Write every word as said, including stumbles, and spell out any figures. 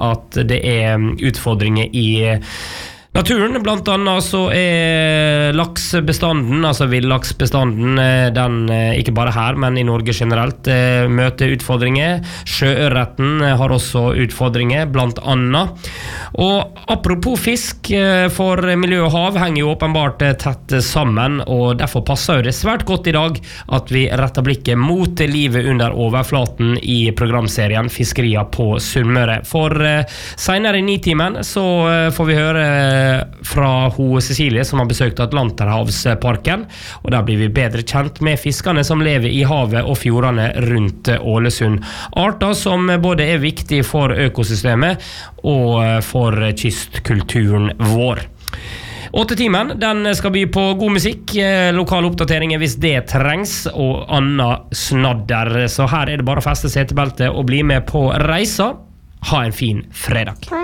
at det er utfordringer i naturen. Blant annet så er laksbestanden, altså villaksbestanden, den ikke bare her, men i Norge generelt, møter utfordringer. Sjøørreten har også utfordringer, blant annet. Og apropos fisk, for miljø og hav henger jo åpenbart tett sammen, og derfor passer det svært godt i dag at vi retter blikket mot livet under overflaten i programserien Fiskeria på Sunnmøre. For senere i nitimen så får vi høre fra ho Cecilie som har besøkt Atlanterhavsparken, og der blir vi bedre kjent med fiskene som lever i havet og fjordene rundt Ålesund. Arter som både er viktige for økosystemet og for kystkulturen vår. Åttetimen, den skal by på god musikk, lokale oppdateringer hvis det trengs, og anna snadder. Så her er det bare å feste setebeltet og bli med på reisa. Ha en fin fredag.